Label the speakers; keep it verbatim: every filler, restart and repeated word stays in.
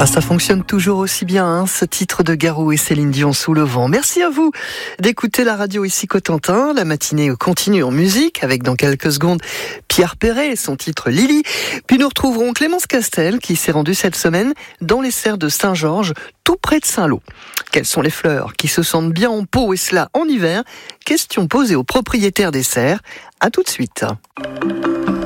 Speaker 1: Ah, ça fonctionne toujours aussi bien, hein, ce titre de Garou et Céline Dion, Sous le vent. Merci à vous d'écouter la radio ici Cotentin. La matinée continue en musique avec dans quelques secondes Pierre Perret et son titre Lily. Puis nous retrouverons Clémence Castel qui s'est rendue cette semaine dans les serres de Saint-Georges, tout près de Saint-Lô. Quelles sont les fleurs qui se sentent bien en pot et cela en hiver? Question posée aux propriétaires des serres. À tout de suite.